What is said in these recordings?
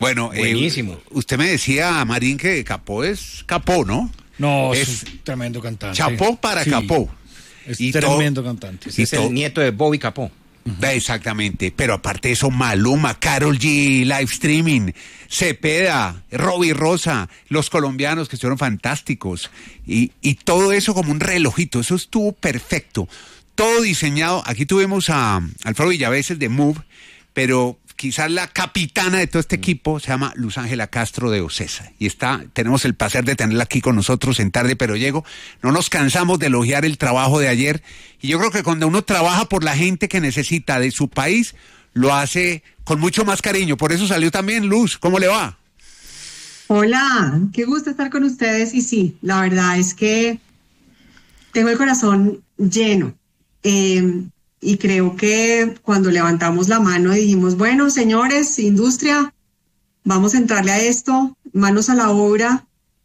Bueno, buenísimo. Usted me decía, Marín, que Capó es Capó, ¿no? No, es un tremendo cantante. Chapó para Capó. Es tremendo cantante. Es el nieto de Bobby Capó. Exactamente, pero aparte de eso, Maluma, Karol G, live streaming, Cepeda, Robbie Rosa, los colombianos que estuvieron fantásticos, y todo eso como un relojito, eso estuvo perfecto, todo diseñado. Aquí tuvimos a Alfredo Villaveses de Move, pero quizás la capitana de todo este equipo se llama Luz Ángela Castro de Ocesa, y tenemos el placer de tenerla aquí con nosotros en Tarde Pero Llego. No nos cansamos de elogiar el trabajo de ayer, y yo creo que cuando uno trabaja por la gente que necesita de su país, lo hace con mucho más cariño. Por eso salió también Luz. ¿Cómo le va? Hola, qué gusto estar con ustedes, y sí, la verdad es que tengo el corazón lleno. Y creo que cuando levantamos la mano y dijimos, bueno, señores, industria, vamos a entrarle a esto, manos a la obra,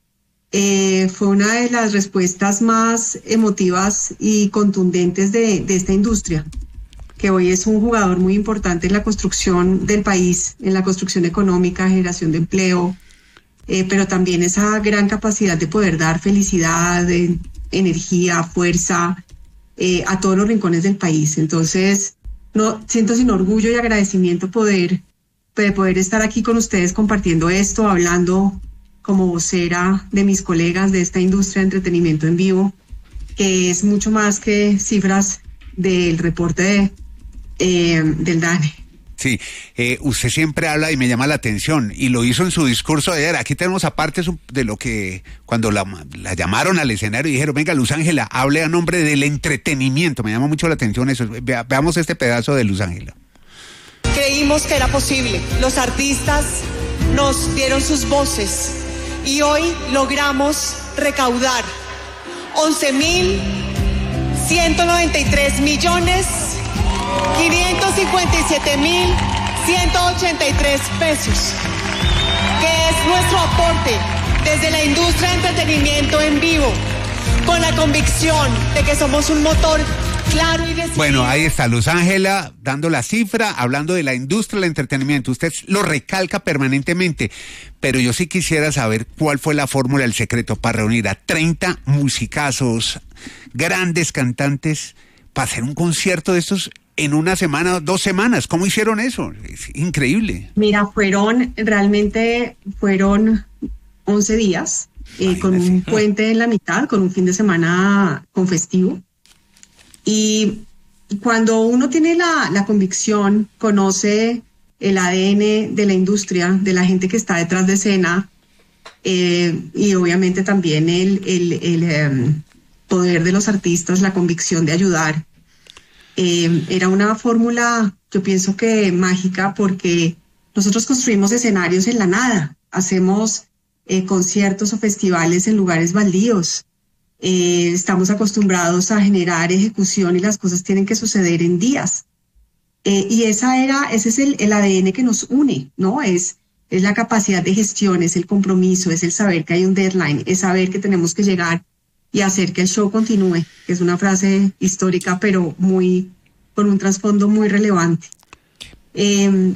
fue una de las respuestas más emotivas y contundentes de esta industria, que hoy es un jugador muy importante en la construcción del país, en la construcción económica, generación de empleo, pero también esa gran capacidad de poder dar felicidad, energía, fuerza, a todos los rincones del país. Entonces, siento sin orgullo y agradecimiento poder estar aquí con ustedes compartiendo esto, hablando como vocera de mis colegas de esta industria de entretenimiento en vivo, que es mucho más que cifras del reporte del DANE. Sí, usted siempre habla y me llama la atención, y lo hizo en su discurso de ayer. Aquí tenemos aparte de lo que cuando la llamaron al escenario y dijeron, venga, Luz Ángela, hable a nombre del entretenimiento. Me llama mucho la atención eso. Veamos este pedazo de Luz Ángela. Creímos que era posible. Los artistas nos dieron sus voces y hoy logramos recaudar 11.557.183 pesos, que es nuestro aporte desde la industria de entretenimiento en vivo, con la convicción de que somos un motor claro y decidido. Bueno, ahí está Luz Ángela dando la cifra, hablando de la industria del entretenimiento. Usted lo recalca permanentemente, pero yo sí quisiera saber cuál fue la fórmula, el secreto para reunir a 30 musicazos, grandes cantantes, para hacer un concierto de estos en una semana, 2 semanas. ¿Cómo hicieron eso? Es increíble. Mira, realmente fueron 11 días, con un puente en la mitad, con un fin de semana con festivo. Y cuando uno tiene la convicción, conoce el ADN de la industria, de la gente que está detrás de escena, y obviamente también el poder de los artistas, la convicción de ayudar. Era una fórmula, yo pienso que mágica, porque nosotros construimos escenarios en la nada, hacemos conciertos o festivales en lugares baldíos. Estamos acostumbrados a generar ejecución y las cosas tienen que suceder en días. Y ese es el ADN que nos une, ¿no? Es la capacidad de gestión, es el compromiso, es el saber que hay un deadline, es saber que tenemos que llegar y hacer que el show continúe, que es una frase histórica, pero con un trasfondo muy relevante. Y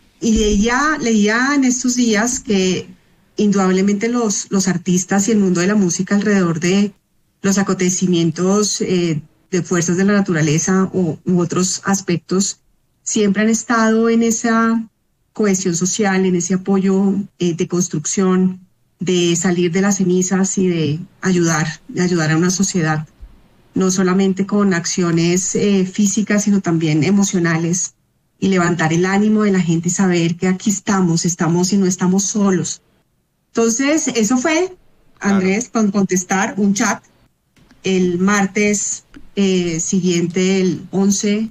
leía en estos días que indudablemente los artistas y el mundo de la música alrededor de los acontecimientos de fuerzas de la naturaleza u otros aspectos siempre han estado en esa cohesión social, en ese apoyo de construcción, de salir de las cenizas y de ayudar a una sociedad, no solamente con acciones físicas, sino también emocionales, y levantar el ánimo de la gente y saber que aquí estamos y no estamos solos. Entonces, eso fue, Andrés, con contestar un chat el martes siguiente, el 11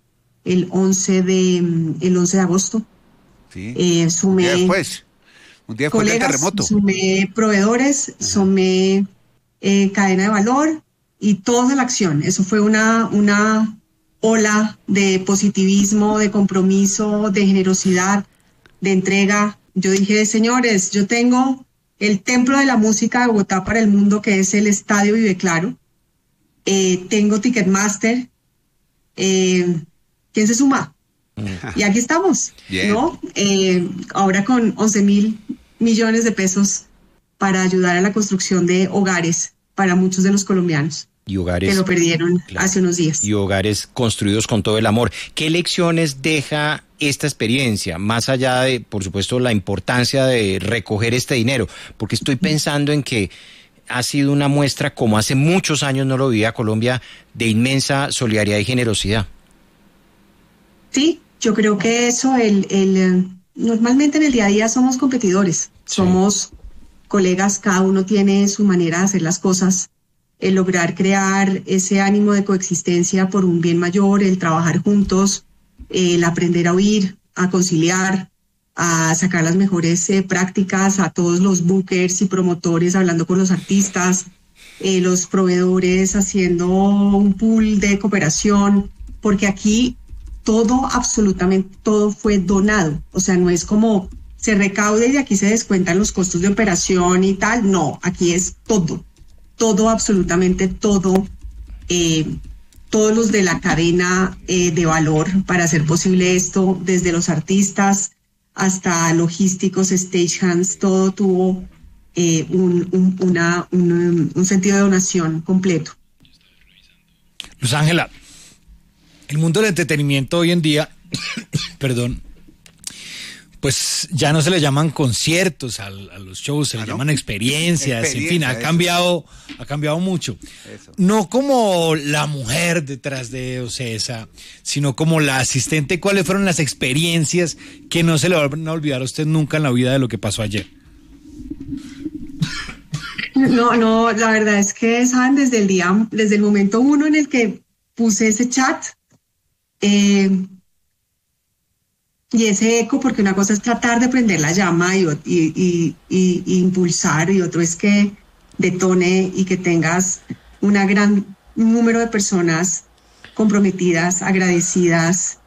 de agosto. Sí. Sumé un día después del terremoto. Sumé proveedores, sumé cadena de valor y todos a la acción. Eso fue una ola de positivismo, de compromiso, de generosidad, de entrega. Yo dije, señores, yo tengo el templo de la música de Bogotá para el mundo, que es el Estadio Vive Claro. Tengo Ticketmaster. ¿Quién se suma? Y aquí estamos, ¿no? Ahora con 11.000 millones de pesos para ayudar a la construcción de hogares para muchos de los colombianos. Y hogares que lo perdieron hace unos días. Y hogares construidos con todo el amor. ¿Qué lecciones deja esta experiencia? Más allá de, por supuesto, la importancia de recoger este dinero. Porque estoy pensando en que ha sido una muestra, como hace muchos años no lo vivía Colombia, de inmensa solidaridad y generosidad. Sí, yo creo que eso, normalmente en el día a día somos competidores, somos colegas, cada uno tiene su manera de hacer las cosas. El lograr crear ese ánimo de coexistencia por un bien mayor, el trabajar juntos, el aprender a oír, a conciliar, a sacar las mejores prácticas, a todos los bookers y promotores hablando con los artistas, los proveedores haciendo un pool de cooperación, porque aquí todo, absolutamente todo fue donado. O sea, no es como se recaude y de aquí se descuentan los costos de operación y tal. No, aquí es todo, absolutamente todo, todos los de la cadena de valor para hacer posible esto, desde los artistas hasta logísticos, stagehands, todo tuvo un sentido de donación completo. Luz Ángela, el mundo del entretenimiento hoy en día, perdón, pues ya no se le llaman conciertos a los shows, se le llaman experiencias, en fin, ha cambiado mucho. Eso. No como la mujer detrás de Ocesa, sino como la asistente. ¿Cuáles fueron las experiencias que no se le van a olvidar a usted nunca en la vida de lo que pasó ayer? No, la verdad es que, ¿saben? Desde el momento uno en el que puse ese chat, y ese eco, porque una cosa es tratar de prender la llama y impulsar, y otro es que detone y que tengas un gran número de personas comprometidas, agradecidas,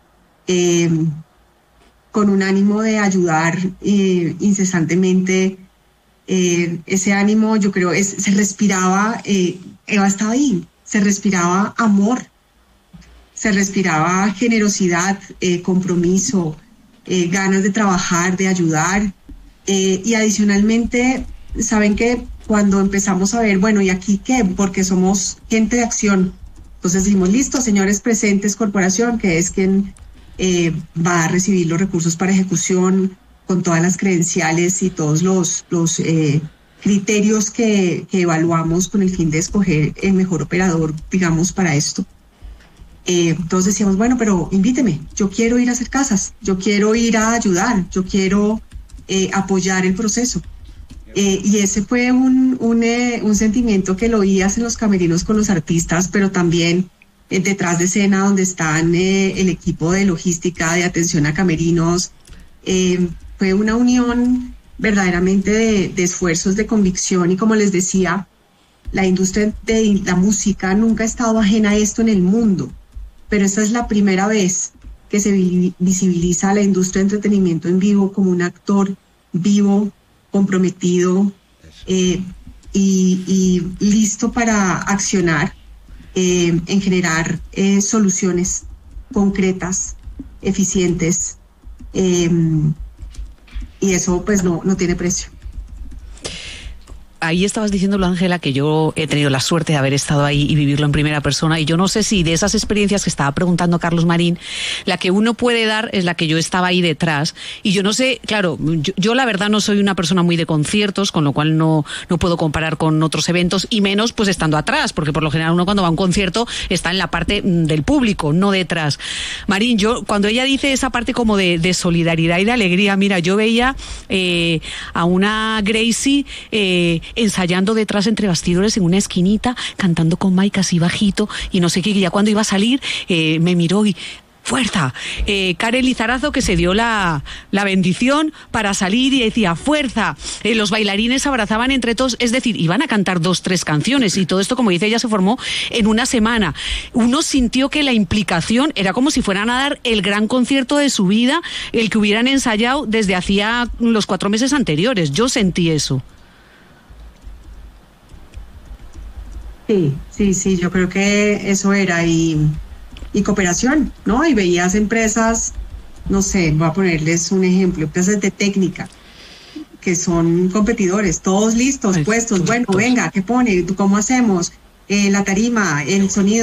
con un ánimo de ayudar incesantemente. Ese ánimo, yo creo, se respiraba, Eva estaba ahí, se respiraba amor, se respiraba generosidad, compromiso, ganas de trabajar, de ayudar, y adicionalmente, saben que cuando empezamos a ver, bueno, ¿y aquí qué? Porque somos gente de acción, entonces dijimos, listo, señores presentes, corporación, que es quien va a recibir los recursos para ejecución con todas las credenciales y todos los criterios que evaluamos con el fin de escoger el mejor operador, digamos, para esto. Entonces decíamos, bueno, pero invíteme, yo quiero ir a hacer casas, yo quiero ir a ayudar, yo quiero apoyar el proceso. Y ese fue un sentimiento que lo oías en los camerinos con los artistas, pero también detrás de escena donde están el equipo de logística, de atención a camerinos. Fue una unión verdaderamente de esfuerzos, de convicción, y como les decía, la industria de la música nunca ha estado ajena a esto en el mundo. Pero esta es la primera vez que se visibiliza la industria de entretenimiento en vivo como un actor vivo, comprometido y listo para accionar en generar soluciones concretas, eficientes, y eso pues no tiene precio. Ahí estabas diciéndolo, Ángela, que yo he tenido la suerte de haber estado ahí y vivirlo en primera persona, y yo no sé si de esas experiencias que estaba preguntando Carlos Marín, la que uno puede dar es la que yo estaba ahí detrás, y yo no sé, claro, yo la verdad no soy una persona muy de conciertos, con lo cual no puedo comparar con otros eventos, y menos pues estando atrás, porque por lo general uno cuando va a un concierto está en la parte del público, no detrás. Marín, yo cuando ella dice esa parte como de solidaridad y de alegría, mira, yo veía a una Gracie ensayando detrás entre bastidores en una esquinita, cantando con Mike así bajito y no sé qué, y ya cuando iba a salir me miró y fuerza. Karen Lizarazo, que se dio la bendición para salir y decía fuerza. Los bailarines se abrazaban entre todos, es decir, iban a cantar 2-3 canciones, y todo esto, como dice ella, se formó en una semana. Uno sintió que la implicación era como si fueran a dar el gran concierto de su vida, el que hubieran ensayado desde hacía los 4 meses anteriores. Yo sentí eso. Sí, yo creo que eso era, y cooperación, ¿no? Y veías empresas no sé, voy a ponerles un ejemplo, empresas de técnica, que son competidores, todos listos, puestos, bueno, venga, ¿qué pone? ¿Cómo hacemos? La tarima, el sonido.